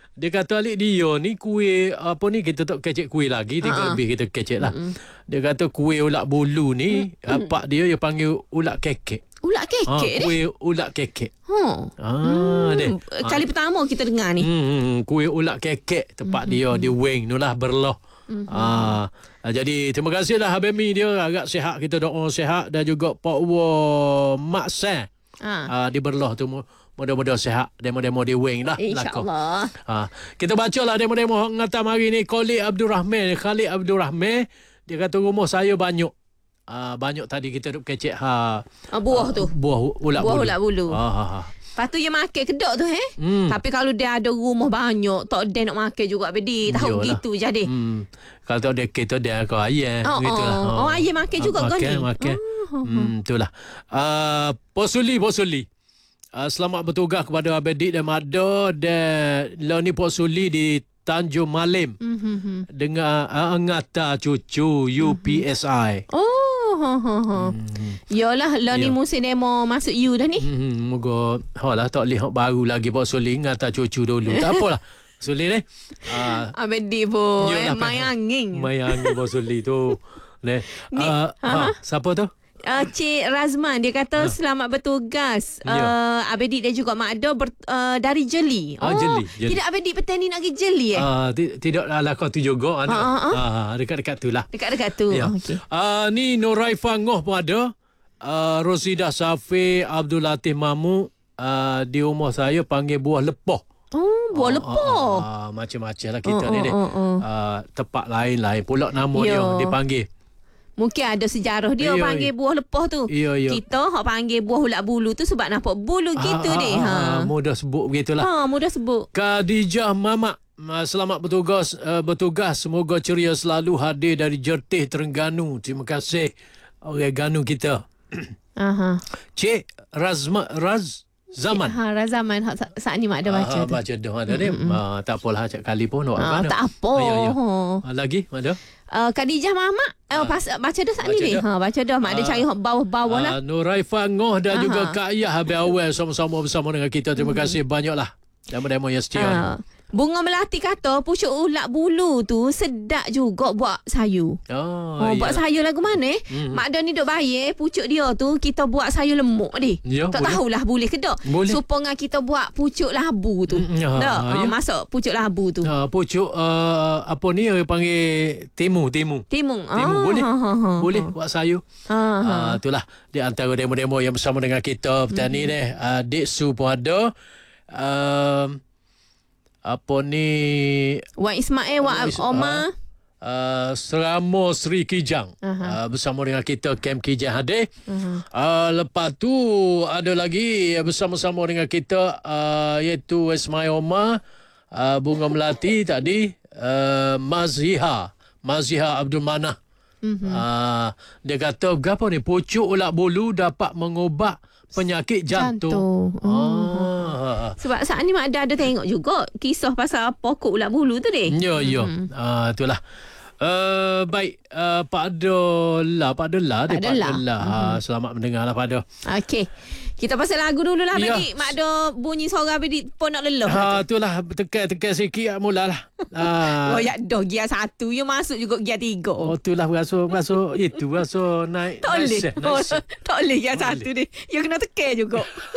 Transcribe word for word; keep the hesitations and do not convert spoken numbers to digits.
Dia kata alik dia ni kuih apa ni, kita tak kecek kuih lagi, tiga Ha-ha. lebih kita kecek lah. Mm-mm. Dia kata kuih ulat bulu ni, apa dia dia panggil ulat kekek. Ulat Ha, kekek ni. kuih ulat kekek. Oh. Ah, deh. Hmm, kali pertama kita dengar ni. Hmm, kuih ulat kekek tempat mm-hmm. dia di Wing tu lah berloh. Mm-hmm. Ah, jadi terima kasihlah Abang Mi, dia agak sihat, kita doa sihat, dan juga Pak Wa Mak San. Ha. Ah, di berloh tu mudah-mudahan sihat, demo-demo di Wing lah. InsyaAllah. Ah, kita bacalah demo-demo ngatam hari ni. Khalid Abdul Rahman, Khalid Abdul Rahman, dia kata rumah saya banyak. Ah, banyak tadi kita duk kecek ha. Ah, buah tu. Buah ulat Buah bulu. ulat bulu. Ah, ah, ah. Lepas tu dia makan kedok tu eh. Hmm. Tapi kalau dia ada rumah banyak, tak ada nak makan juga bedi. Tahu Yalah. gitu jadi. Hmm. Kalau tak ada kita dia ke ayam Oh, gitulah. oh. Oh, ayam makan juga makan, kan ni? Makan. Oh, Hmm, itulah. Uh, Posuli, Posuli. Uh, selamat bertugas kepada Abedik dan Mada, dan lo ni Posuli di Tanjung Malim. Mm-hmm. Dengan uh, ngata cucu U P S I. Oh, ho, ho, ho. Hmm. Yalah, lah ni Ya. musim demo masuk you dah ni. Hmm, moga halah tak lihat baru lagi Posuli ngata cucu dulu. Tak apalah. Posuli ni. Uh, Abedi pun. Eh, Yalah, main angin. Main angin Posuli tu. Ni. Ni, Uh, ha? ha, siapa tu? Uh, Cik Razman, dia kata selamat bertugas. Ya. Uh, Abedik dan juga Mak Ado ber, uh, dari Jeli. Ah, Jeli, Jeli. Tidak Abedik petani nak pergi Jeli eh? Uh, tidak lah kau tu juga anak. Ha, ha, ha. Uh, dekat-dekat tu lah. Dekat-dekat tu. Ya. Oh, okay. Uh, ni Nuraifa Ngoh pun ada. Uh, Rosidah Safi, Abdul Latif Mamu, uh, di rumah saya panggil buah lepah. Oh, buah lepah. Uh, uh, macam-macam lah kita Oh, ni oh, deh. oh, oh. Uh, tempat lain-lain pula nama Ya. dia dipanggil. Mungkin ada sejarah dia Ya, panggil ya. buah lepah tu. Ya, ya. Kita hak panggil buah ulat bulu tu sebab nampak bulu gitu Ah, deh. ah, Ha. ah, mudah sebut begitulah. Ha, mudah sebut. Khadijah Mamak, uh, selamat bertugas, uh, bertugas. Semoga ceria selalu, hadir dari Jertih, Terengganu. Terima kasih orang Ganu kita. Aha. Cik Razma Raz Zaman. Ha, Razaman hak sa- saat ni Mak Ado baca Ah, tu. baca dah ada ni. Ah, tak apalah cak kali pun awak Ah, mana. tak apa. Ah, ya, ya. Ha. Ah, lagi ada? Uh, Khadijah Mamak uh, pas, baca dah saat Baca ni ni. dah. Ha, baca dah. Mak Ado Ah. cari hak bawah-bawah lah. Ah, Nuraifa Ngoh dan Aha. juga Kak Ayah habis awal sama-sama bersama dengan kita. Terima kasih banyaklah. Demo-demo yang setia. Ha. Bunga Melati kata pucuk ulat bulu tu sedap juga buat sayur. Oh, Oh, buat sayur lagu mana eh? Mhm. Mak Don ni duk bayar pucuk dia tu kita buat sayur lemuk ni. Ya, tak boleh. tahulah boleh ke tak? Boleh. Supaya kita buat pucuk labu tu. Mm, ya, tak? ya. Ha, masak pucuk labu tu. Ah, pucuk uh, apa ni orang panggil timu, timu. Timung. Timu Ah, boleh. ha, ha, ha, Boleh ha. buat sayur. Ha, ha. Ah, itulah di antara demo-demo yang bersama dengan kita petani deh. Uh, Dek Su pun ada. Um, apa ni Wan Ismail, Wan Is- Omar. uh, Seramo Sri Kijang uh, bersama dengan kita Kem Kijang hadir. Uh-huh. Uh, lepas tu ada lagi bersama-sama dengan kita uh, iaitu Ismail Omar, uh, Bunga Melati tadi, uh, Maziha Maziha Abdul Manah. Mm-hmm. Uh, dia kata berapa ni pucuk ulat bulu dapat mengubat penyakit jantung. Jantung. Ah. Sebab saat ni Mak Ado ada tengok juga kisah pasal pokok ulat bulu tu deh. Ya, ya. Mm-hmm. Ah, itulah. Uh, baik, uh, Pak Dola, Pak Dola, Pak dia Pak Dola. Dola. Mm-hmm. Selamat mendengar lah Pak Dola. Okey. Kita pasal lagu dulu lah, Ya. Bedik. Mak Ado bunyi suara Bedik pun nak lelah. Ha, itulah tekan-tekan sikit mulalah. Ah. Oh, ya dah gia satu. You masuk juga gia tiga. Oh, itulah berasa berasa itu berasa naik. tak boleh. naik set, naik Oh, set. tak boleh gia Tak satu ni. You kena tekan juga.